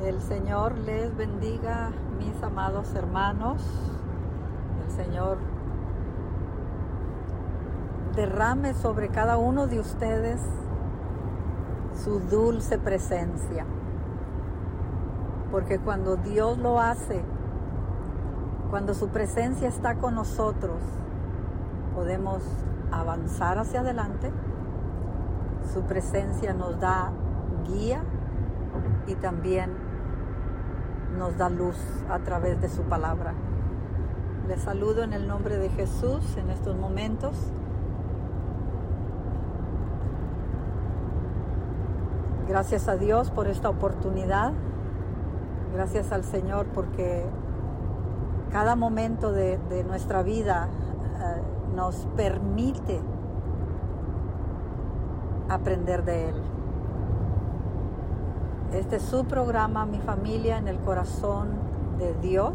El Señor les bendiga, mis amados hermanos. El Señor derrame sobre cada uno de ustedes su dulce presencia. Porque cuando Dios lo hace, cuando su presencia está con nosotros, podemos avanzar hacia adelante. Su presencia nos da guía y también nos da luz a través de su palabra. Les saludo en el nombre de Jesús en estos momentos. Gracias a Dios por esta oportunidad. Gracias al Señor porque cada momento de nuestra vida nos permite aprender de Él. Este es su programa, Mi Familia en el Corazón de Dios.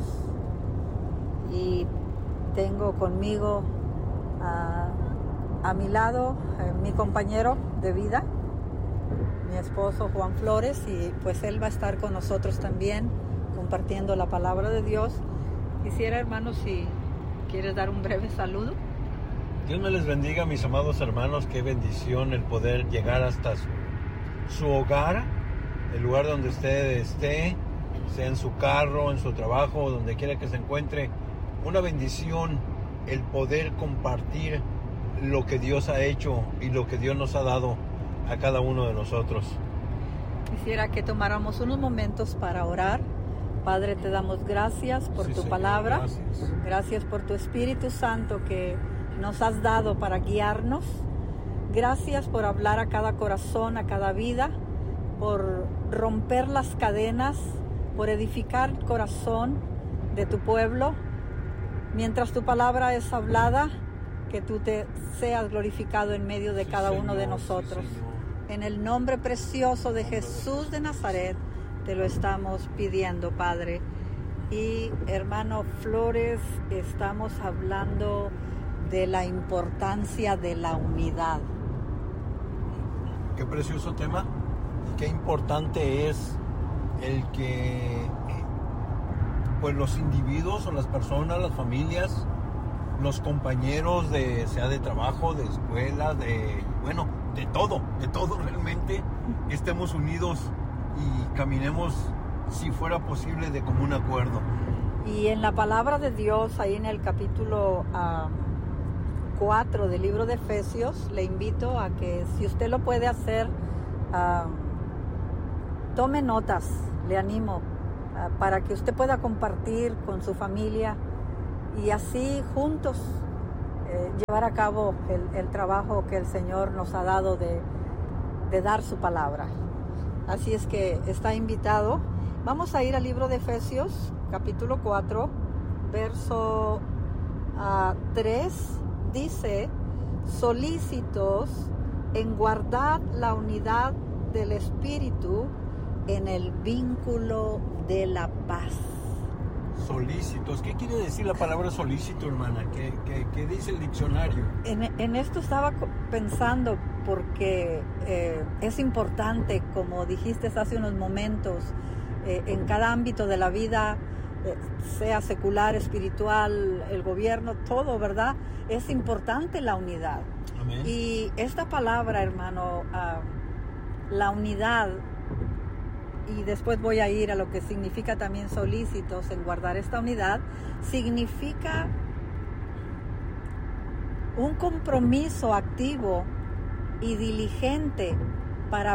Y tengo conmigo a mi lado mi compañero de vida, mi esposo Juan Flores, y pues él va a estar con nosotros también compartiendo la palabra de Dios. Quisiera, hermanos, si quieres dar un breve saludo. Dios me les bendiga, mis amados hermanos. Qué bendición el poder llegar hasta su hogar, el lugar donde usted esté, sea en su carro, en su trabajo, donde quiera que se encuentre. Una bendición el poder compartir lo que Dios ha hecho y lo que Dios nos ha dado a cada uno de nosotros. Quisiera que tomáramos unos momentos para orar. Padre, te damos gracias por tu Señor, palabra. gracias. Gracias por tu Espíritu Santo que nos has dado para guiarnos. Gracias por hablar a cada corazón, a cada vida, por romper las cadenas, por edificar el corazón de tu pueblo. Mientras tu palabra es hablada, que tú te seas glorificado en medio de cada uno de nosotros. En el nombre precioso de Jesús de Nazaret, te lo estamos pidiendo, Padre. Y hermano Flores, estamos hablando de la importancia de la unidad. Qué precioso tema y qué importante es el que pues los individuos o las personas, las familias, los compañeros sea de trabajo, de escuela, de todo realmente, estemos unidos y caminemos, si fuera posible, de común acuerdo. Y en la palabra de Dios, ahí en el capítulo 4 del libro de Efesios, le invito a que, si usted lo puede hacer, tome notas, le animo, para que usted pueda compartir con su familia y así juntos llevar a cabo el trabajo que el Señor nos ha dado de dar su palabra. Así es que está invitado. Vamos a ir al libro de Efesios, capítulo 4, verso 3, dice: solícitos en guardar la unidad del Espíritu en el vínculo de la paz. Solícitos, ¿qué quiere decir la palabra solícito, hermana? ¿Qué dice el diccionario? En esto estaba pensando porque es importante, como dijiste hace unos momentos, en cada ámbito de la vida, sea secular, espiritual, el gobierno, todo, ¿verdad? Es importante la unidad. Amén. Y esta palabra, hermano, la unidad, y después voy a ir a lo que significa también solícitos, el guardar esta unidad, significa un compromiso activo y diligente para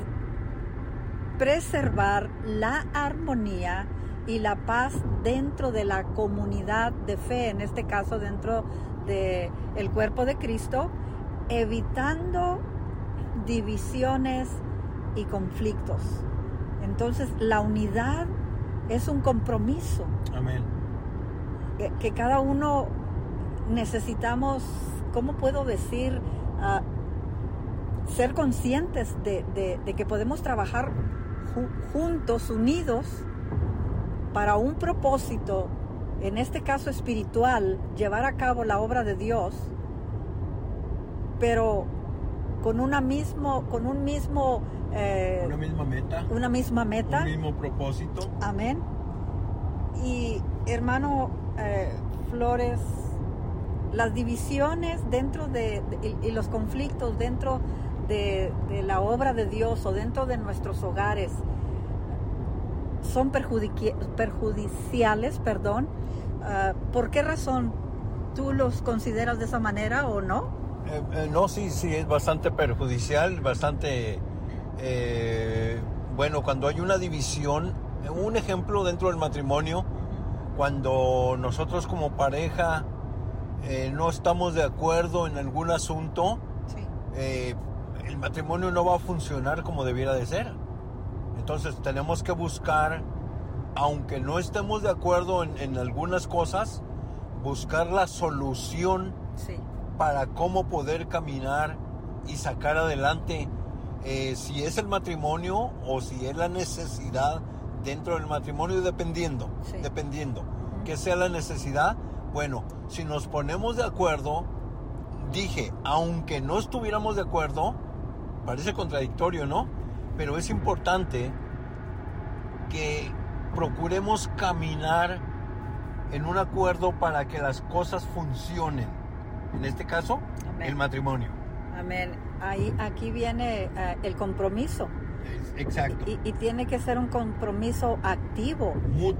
preservar la armonía y la paz dentro de la comunidad de fe, en este caso dentro del cuerpo de Cristo, evitando divisiones y conflictos. Entonces, la unidad es un compromiso. Amén. Que cada uno necesitamos, ¿cómo puedo decir? Ser conscientes de que podemos trabajar juntos, unidos, para un propósito, en este caso espiritual, llevar a cabo la obra de Dios, pero con un misma meta, un mismo propósito. Amén. Y hermano Flores, las divisiones dentro y los conflictos dentro de la obra de Dios o dentro de nuestros hogares son perjudiciales, ¿por qué razón? ¿Tú los consideras de esa manera o no? No, sí, es bastante perjudicial, bastante... bueno, cuando hay una división, un ejemplo dentro del matrimonio, cuando nosotros como pareja no estamos de acuerdo en algún asunto, sí. El matrimonio no va a funcionar como debiera de ser. Entonces tenemos que buscar, aunque no estemos de acuerdo en algunas cosas, buscar la solución, sí, para cómo poder caminar y sacar adelante, si es el matrimonio o si es la necesidad dentro del matrimonio, dependiendo, que sea la necesidad. Bueno, si nos ponemos de acuerdo, aunque no estuviéramos de acuerdo, parece contradictorio, ¿no? Pero es importante que procuremos caminar en un acuerdo para que las cosas funcionen. En este caso, amén, el matrimonio. Amén. Aquí viene el compromiso. Exacto. Y tiene que ser un compromiso activo.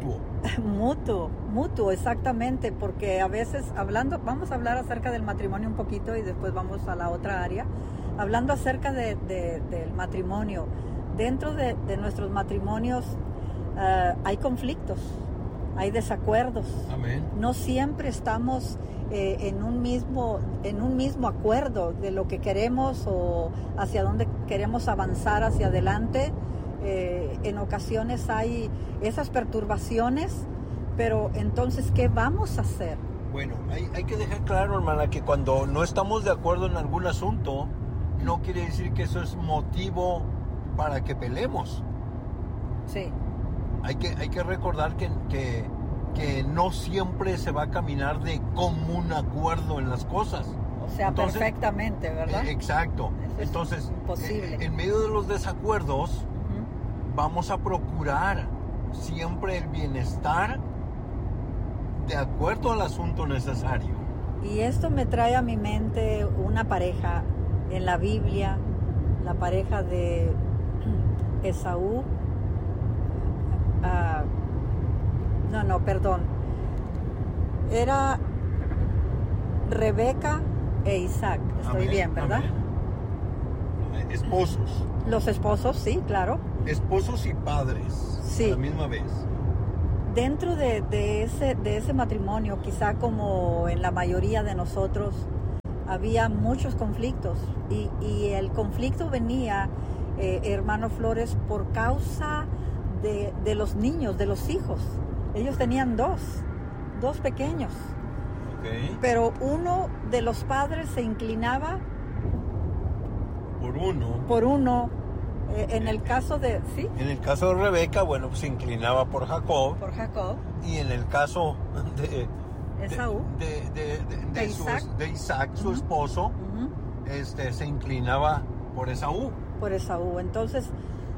Mutuo, exactamente, porque a veces vamos a hablar acerca del matrimonio un poquito y después vamos a la otra área. Hablando acerca del matrimonio, dentro de nuestros matrimonios hay conflictos, hay desacuerdos. Amén. No siempre estamos en un mismo acuerdo de lo que queremos o hacia dónde queremos avanzar hacia adelante. En ocasiones hay esas perturbaciones, pero entonces, ¿qué vamos a hacer? Bueno, hay que dejar claro, hermana, que cuando no estamos de acuerdo en algún asunto, no quiere decir que eso es motivo para que peleemos. Sí. Hay que recordar que no siempre se va a caminar de común acuerdo en las cosas. O sea, entonces, perfectamente, ¿verdad? Exacto. Eso entonces, es imposible. En medio de los desacuerdos, vamos a procurar siempre el bienestar de acuerdo al asunto necesario. Y esto me trae a mi mente una pareja en la Biblia, la pareja de Esaú. Era Rebeca e Isaac. Estoy amén, bien, ¿verdad? Amén. Esposos. Los esposos, sí, claro. Esposos y padres, sí, a la misma vez. Dentro de ese matrimonio, quizá como en la mayoría de nosotros, había muchos conflictos. Y el conflicto venía, hermano Flores, por causa de los niños, de los hijos. Ellos tenían dos pequeños. Okay. Pero uno de los padres se inclinaba por uno. En el caso de... ¿sí? En el caso de Rebeca, bueno, se inclinaba por Jacob. Y en el caso de Esaú, de Isaac, su esposo, se inclinaba por Esaú. Entonces,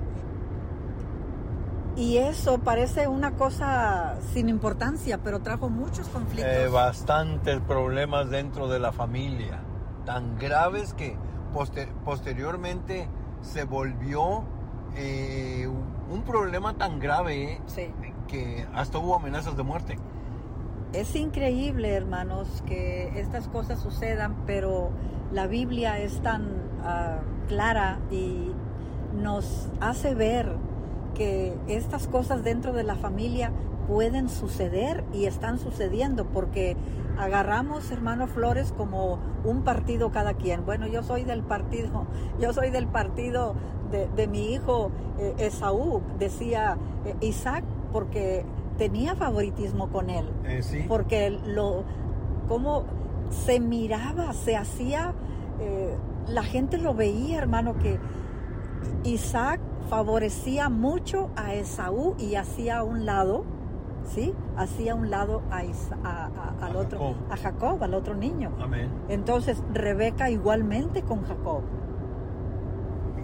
y eso parece una cosa sin importancia, pero trajo muchos conflictos. Bastantes problemas dentro de la familia, tan graves que posteriormente se volvió un problema tan grave, sí, que hasta hubo amenazas de muerte. Es increíble, hermanos, que estas cosas sucedan, pero la Biblia es tan clara y nos hace ver que estas cosas dentro de la familia pueden suceder y están sucediendo, porque agarramos, hermano Flores, como un partido cada quien. Bueno, yo soy del partido de mi hijo Esaú, decía Isaac, porque tenía favoritismo con él. Sí. Porque como se miraba, se hacía, la gente lo veía, hermano, que Isaac favorecía mucho a Esaú y hacía a un lado, ¿sí? Hacía a un lado al otro, a Jacob, al otro niño. Amén. Entonces, Rebeca igualmente con Jacob.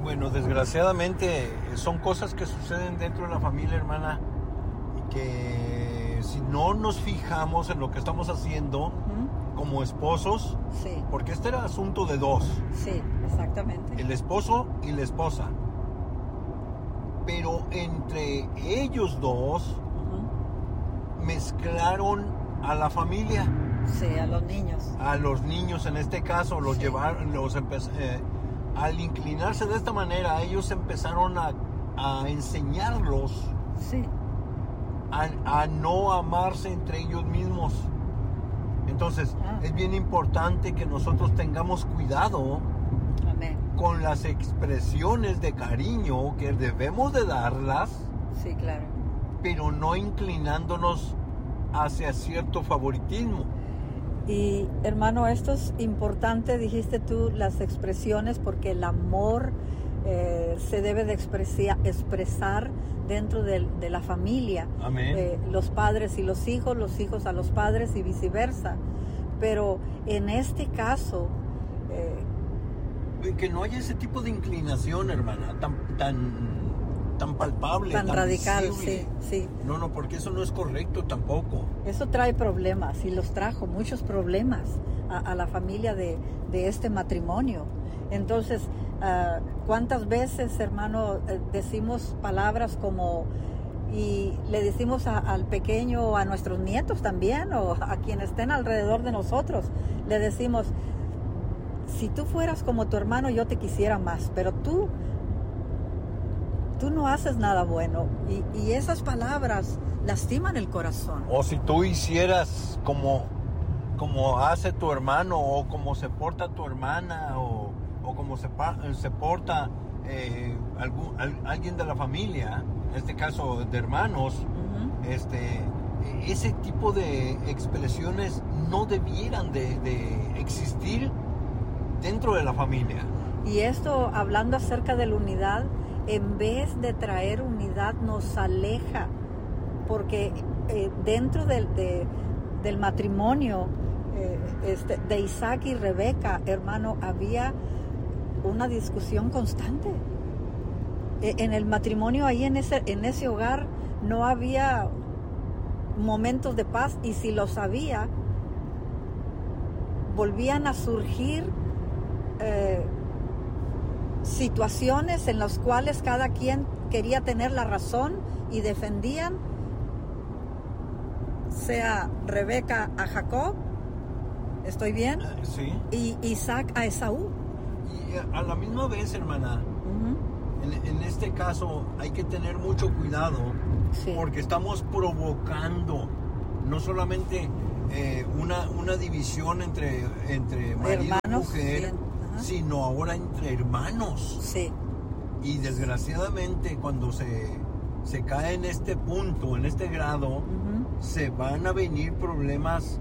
Bueno, desgraciadamente son cosas que suceden dentro de la familia, hermana, y que si no nos fijamos en lo que estamos haciendo como esposos, Sí, porque este era asunto de dos, sí, exactamente. el esposo y la esposa, pero entre ellos dos mezclaron a la familia, Sí, a los niños. a los niños en este caso, los Sí. llevaron, al inclinarse de esta manera, ellos empezaron a enseñarlos Sí, a no amarse entre ellos mismos. Entonces, es bien importante que nosotros tengamos cuidado amén. con las expresiones de cariño que debemos de darlas, Sí, claro. pero no inclinándonos hacia cierto favoritismo. Y hermano, esto es importante, dijiste tú, las expresiones, porque el amor se debe de expresar dentro de la familia. Amén. Los padres y los hijos a los padres y viceversa. Pero en este caso, Que no haya ese tipo de inclinación, hermana, tan palpable, tan radical, visible. sí. No, porque eso no es correcto tampoco. Eso trae problemas y los trajo muchos problemas a la familia de este matrimonio. Entonces, ¿cuántas veces, hermano, decimos palabras como, y le decimos al pequeño o a nuestros nietos también, o a quienes estén alrededor de nosotros, le decimos, si tú fueras como tu hermano yo te quisiera más, pero tú no haces nada bueno, y esas palabras lastiman el corazón. O si tú hicieras como hace tu hermano, o como se porta tu hermana, o como se porta alguien de la familia, en este caso de hermanos, ese tipo de expresiones no debieran de existir dentro de la familia. Y esto, hablando acerca de la unidad, en vez de traer unidad, nos aleja, porque dentro del matrimonio de Isaac y Rebeca, hermano, había una discusión constante. En el matrimonio, ahí en ese hogar, no había momentos de paz, y si los había, volvían a surgir situaciones en las cuales cada quien quería tener la razón y defendían, sea Rebeca a Jacob, ¿estoy bien? Sí. Y Isaac a Esaú. Y a la misma vez, hermana, en este caso hay que tener mucho cuidado, Sí. porque estamos provocando no solamente una división entre marido y Hermanos, mujer, sí. Ajá. sino ahora entre hermanos. Sí, Y desgraciadamente, cuando se cae en este punto, en este grado, se van a venir problemas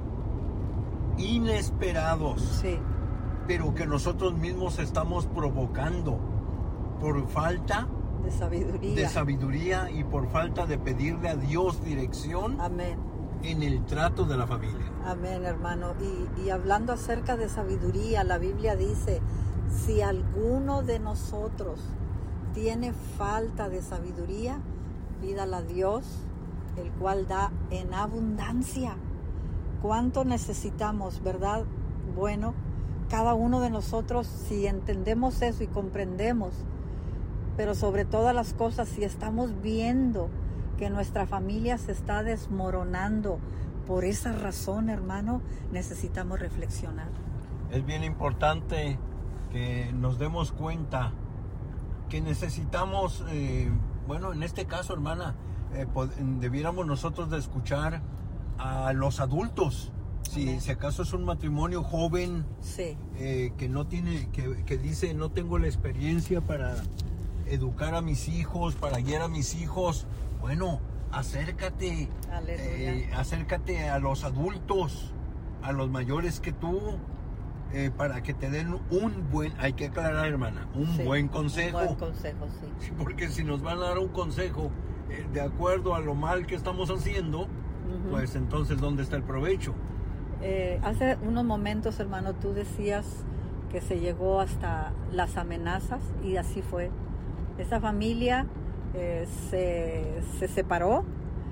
inesperados, sí, pero que nosotros mismos estamos provocando por falta de sabiduría. y por falta de pedirle a Dios dirección Amén. en el trato de la familia. Amén, hermano. Y hablando acerca de sabiduría, la Biblia dice, si alguno de nosotros tiene falta de sabiduría, pídala a Dios, el cual da en abundancia. ¿Cuánto necesitamos, verdad? Bueno, cada uno de nosotros, si entendemos eso y comprendemos, pero sobre todas las cosas, si estamos viendo que nuestra familia se está desmoronando por esa razón, hermano, necesitamos reflexionar. Es bien importante que nos demos cuenta que necesitamos, en este caso, hermana, debiéramos nosotros de escuchar a los adultos. Si acaso es un matrimonio joven, Sí, que no tiene, que dice, no tengo la experiencia para educar a mis hijos, para guiar a mis hijos, bueno, acércate, acércate a los adultos, a los mayores que tú, para que te den hay que aclarar, hermana, buen consejo. Un buen consejo, sí. Porque si nos van a dar un consejo de acuerdo a lo mal que estamos haciendo, pues entonces, ¿dónde está el provecho? Hace unos momentos, hermano, tú decías que se llegó hasta las amenazas, y así fue. Esa familia se separó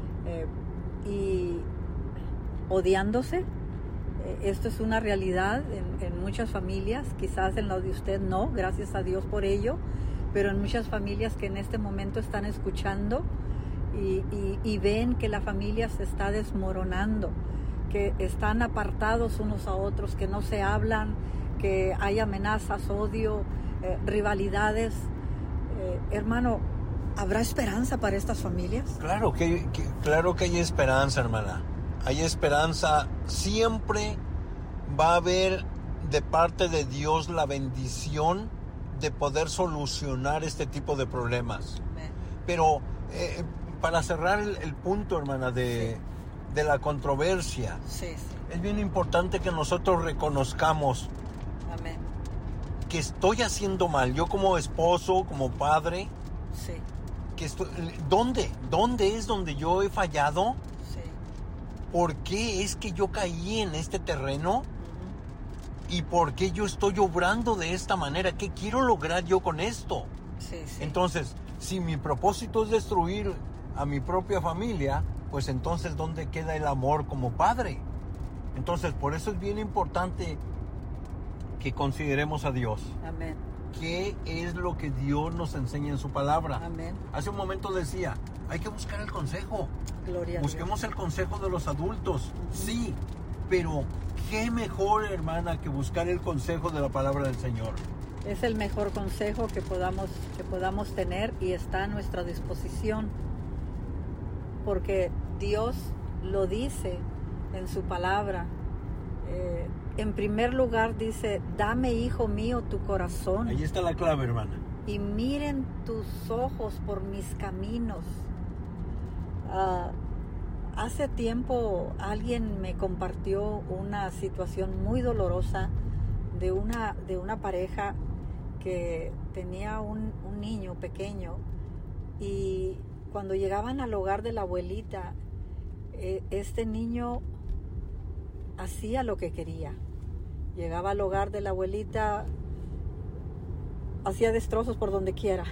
y odiándose. Esto es una realidad en muchas familias, quizás en la de usted no, gracias a Dios por ello, pero en muchas familias que en este momento están escuchando y ven que la familia se está desmoronando, que están apartados unos a otros, que no se hablan, que hay amenazas, odio, rivalidades. Hermano, ¿habrá esperanza para estas familias? Claro que hay esperanza, hermana. Hay esperanza. Siempre va a haber de parte de Dios la bendición de poder solucionar este tipo de problemas. Amén. Pero para cerrar el punto, hermana, de la controversia, Sí. es bien importante que nosotros reconozcamos Amén. que estoy haciendo mal. Yo como esposo, como padre, Sí. ¿Dónde es donde yo he fallado? Sí. ¿Por qué es que yo caí en este terreno? Uh-huh. ¿Y por qué yo estoy obrando de esta manera? ¿Qué quiero lograr yo con esto? Sí. Entonces, si mi propósito es destruir a mi propia familia, pues entonces ¿dónde queda el amor como padre? Entonces, por eso es bien importante que consideremos a Dios. Amén. ¿Qué es lo que Dios nos enseña en su palabra? Amén. Hace un momento decía, hay que buscar el consejo. Gloria a Busquemos Dios. el consejo de los adultos. Uh-huh. Sí, pero qué mejor, hermana, que buscar el consejo de la palabra del Señor. Es el mejor consejo que podamos tener y está a nuestra disposición. Porque Dios lo dice en su palabra. En primer lugar dice, dame, hijo mío, tu corazón. Ahí está la clave, hermana. Y miren tus ojos por mis caminos. Hace tiempo alguien me compartió una situación muy dolorosa de una pareja que tenía un niño pequeño, y cuando llegaban al hogar de la abuelita, este niño hacía lo que quería. Llegaba al hogar de la abuelita, hacía destrozos por donde quiera.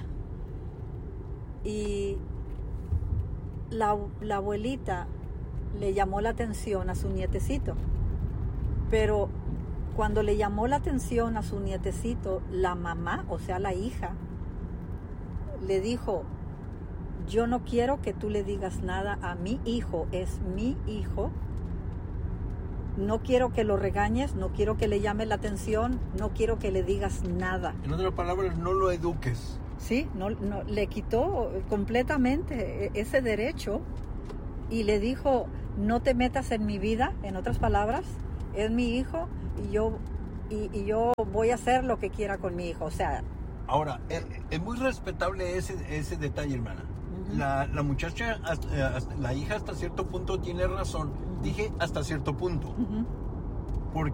Y la abuelita le llamó la atención a su nietecito. Pero cuando le llamó la atención a su nietecito, la mamá, o sea, la hija, le dijo, yo no quiero que tú le digas nada a mi hijo, es mi hijo. No quiero que lo regañes, no quiero que le llame la atención, no quiero que le digas nada. En otras palabras, no lo eduques. Sí, no, le quitó completamente ese derecho y le dijo, no te metas en mi vida, en otras palabras, es mi hijo y yo voy a hacer lo que quiera con mi hijo. O sea, ahora, es muy respetable ese detalle, hermana. Uh-huh. La muchacha, la hija hasta cierto punto tiene razón. Dije hasta cierto punto. Uh-huh.